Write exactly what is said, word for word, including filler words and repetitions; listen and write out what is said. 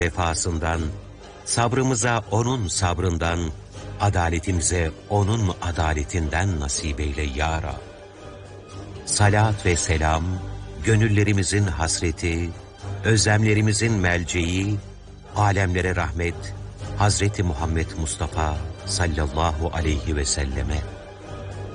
vefasından, sabrımıza onun sabrından, adaletimize onun adaletinden nasip eyle ya Rab. Salat ve selam, gönüllerimizin hasreti, özlemlerimizin melceği, alemlere rahmet, Hazreti Muhammed Mustafa sallallahu aleyhi ve selleme.